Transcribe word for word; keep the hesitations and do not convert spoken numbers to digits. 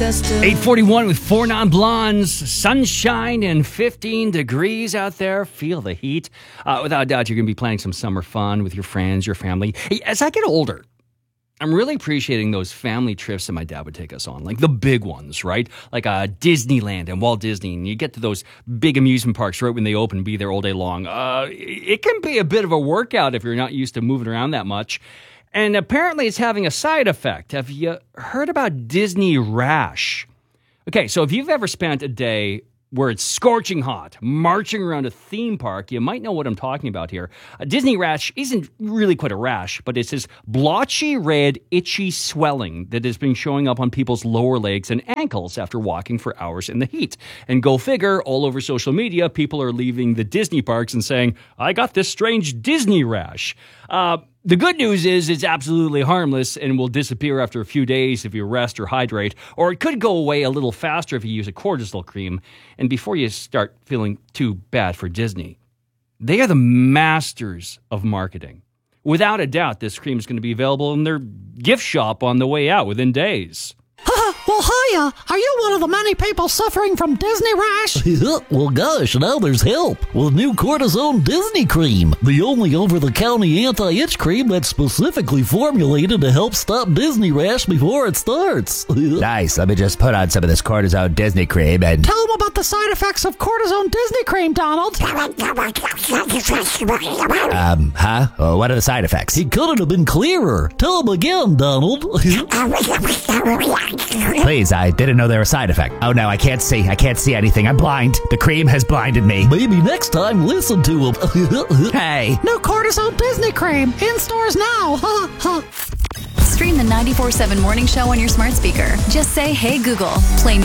eight forty-one with four non-blondes, sunshine and fifteen degrees out there. Feel the heat. Uh, without a doubt, you're going to be planning some summer fun with your friends, your family. Hey, as I get older, I'm really appreciating those family trips that my dad would take us on, like the big ones, right? Like uh, Disneyland and Walt Disney, and you get to those big amusement parks right when they open, be there all day long. Uh, it can be a bit of a workout if you're not used to moving around that much. And apparently it's having a side effect. Have you heard about Disney rash? Okay, so if you've ever spent a day where it's scorching hot, marching around a theme park, you might know what I'm talking about here. A Disney rash isn't really quite a rash, but it's this blotchy red, itchy swelling that has been showing up on people's lower legs and ankles after walking for hours in the heat. And go figure, all over social media, people are leaving the Disney parks and saying, I got this strange Disney rash. Uh, The good news is it's absolutely harmless and will disappear after a few days if you rest or hydrate, or it could go away a little faster if you use a cortisol cream. And before you start feeling too bad for Disney, they are the masters of marketing. Without a doubt, this cream is going to be available in their gift shop on the way out within days. Well, hiya! Are you one of the many people suffering from Disney rash? Well, gosh, now there's help with new Cortisone Disney Cream, the only over-the-counter anti-itch cream that's specifically formulated to help stop Disney rash before it starts. Nice. Let me just put on some of this Cortisone Disney Cream and... Tell them about the side effects of Cortisone Disney Cream, Donald. Um, huh? Uh, what are the side effects? He couldn't have been clearer. Tell him again, Donald. Please, I didn't know there were side effects. Oh no, I can't see. I can't see anything. I'm blind. The cream has blinded me. Maybe next time listen to him. Hey. New Cortisone Disney Cream. In stores now. Stream the ninety-four seven Morning Show on your smart speaker. Just say, hey Google, play